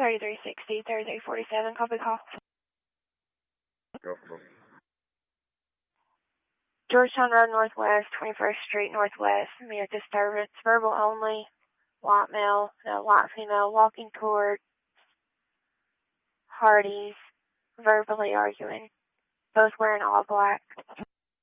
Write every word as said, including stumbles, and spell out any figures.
thirty-three sixty, thirty-three forty-seven, copy call. Go for it. Georgetown Road Northwest, twenty-first Street Northwest, mere disturbance, verbal only, white male, no, white female, walking toward Hardee's, verbally arguing, both wearing all black.